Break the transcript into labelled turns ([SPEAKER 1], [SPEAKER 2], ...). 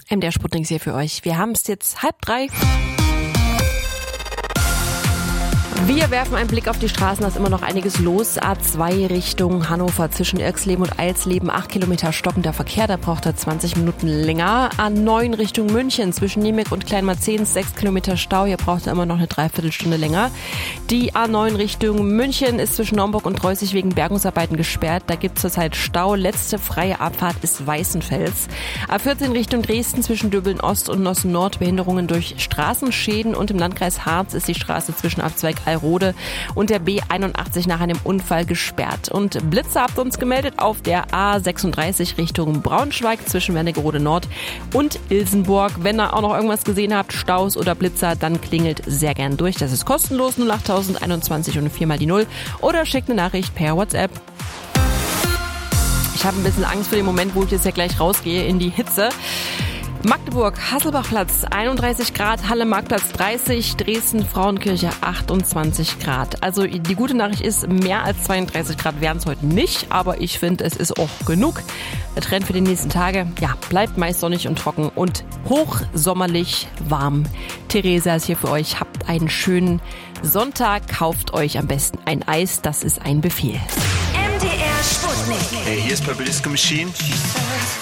[SPEAKER 1] MDR Sputnik hier für euch. Wir haben es jetzt 2:30. Wir werfen einen Blick auf die Straßen, da ist immer noch einiges los. A2 Richtung Hannover zwischen Irxleben und Eilsleben, 8 Kilometer stockender Verkehr, da braucht er 20 Minuten länger. A9 Richtung München zwischen Niemek und Kleinmarzens, 6 Kilometer Stau, hier braucht er immer noch eine Dreiviertelstunde länger. Die A9 Richtung München ist zwischen Naumburg und Reußig wegen Bergungsarbeiten gesperrt, da gibt es zurzeit Stau. Letzte freie Abfahrt ist Weißenfels. A14 Richtung Dresden zwischen Döbeln Ost und Nossen Nord, Behinderungen durch Straßenschäden, und im Landkreis Harz ist die Straße zwischen Abzweig Alrode und der B81 nach einem Unfall gesperrt. Und Blitzer habt uns gemeldet auf der A36 Richtung Braunschweig zwischen Wernigerode Nord und Ilsenburg. Wenn ihr auch noch irgendwas gesehen habt, Staus oder Blitzer, dann klingelt sehr gern durch. Das ist kostenlos, 08021 und 4 mal die 0, oder schickt eine Nachricht per WhatsApp. Ich habe ein bisschen Angst vor dem Moment, wo ich jetzt ja gleich rausgehe in die Hitze. Magdeburg, Hasselbachplatz 31 Grad, Halle Marktplatz 30, Dresden Frauenkirche 28 Grad. Also die gute Nachricht ist, mehr als 32 Grad wären es heute nicht, aber ich finde, es ist auch genug. Der Trend für die nächsten Tage, ja, bleibt meist sonnig und trocken und hochsommerlich warm. Theresa ist hier für euch, habt einen schönen Sonntag, kauft euch am besten ein Eis, das ist ein Befehl.
[SPEAKER 2] MDR Sputnik.
[SPEAKER 3] Hey, hier ist Purple Disco Machine.